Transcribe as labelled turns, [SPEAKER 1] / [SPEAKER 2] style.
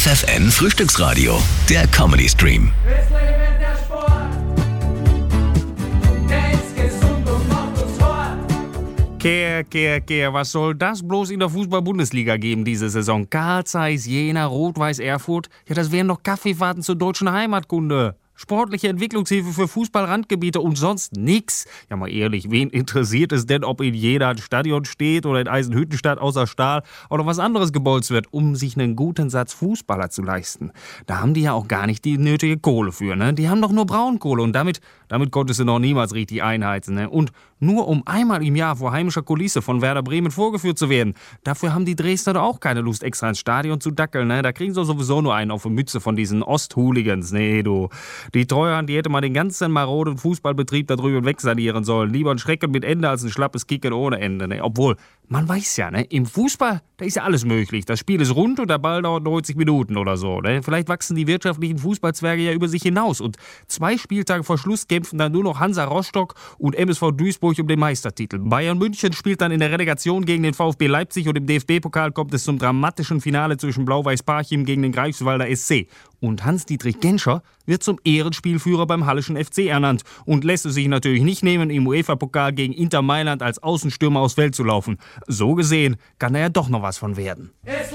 [SPEAKER 1] FFN Frühstücksradio, der Comedy Stream.
[SPEAKER 2] Kehr, was soll das bloß in der Fußball-Bundesliga geben diese Saison? Karl Zeiss, Jena, Rot-Weiß Erfurt. Ja, das wären doch Kaffeefahrten zur deutschen Heimatkunde. Sportliche Entwicklungshilfe für Fußballrandgebiete und sonst nix. Ja, mal ehrlich, wen interessiert es denn, ob in Jena ein Stadion steht oder in Eisenhüttenstadt außer Stahl oder was anderes gebolzt wird, um sich einen guten Satz Fußballer zu leisten? Da haben die ja auch gar nicht die nötige Kohle für, ne? Die haben doch nur Braunkohle und damit konntest du noch niemals richtig einheizen, ne? Und nur um einmal im Jahr vor heimischer Kulisse von Werder Bremen vorgeführt zu werden. Dafür haben die Dresdner doch auch keine Lust, extra ins Stadion zu dackeln, ne? Da kriegen sie sowieso nur einen auf die Mütze von diesen Ost-Hooligans. Nee, du. Die Treuhand, die hätte mal den ganzen maroden Fußballbetrieb da drüben wegsanieren sollen. Lieber ein Schrecken mit Ende als ein schlappes Kicken ohne Ende, ne? Obwohl, man weiß ja, ne? Im Fußball, da ist ja alles möglich. Das Spiel ist rund und der Ball dauert 90 Minuten oder so, ne? Vielleicht wachsen die wirtschaftlichen Fußballzwerge ja über sich hinaus. Und 2 Spieltage vor Schluss kämpfen dann nur noch Hansa Rostock und MSV Duisburg um den Meistertitel. Bayern München spielt dann in der Relegation gegen den VfB Leipzig und im DFB-Pokal kommt es zum dramatischen Finale zwischen Blau-Weiß Parchim gegen den Greifswalder SC. Und Hans-Dietrich Genscher wird zum Ehrenspielführer beim Halleschen FC ernannt und lässt es sich natürlich nicht nehmen, im UEFA-Pokal gegen Inter Mailand als Außenstürmer aufs Feld zu laufen. So gesehen kann er ja doch noch was von werden.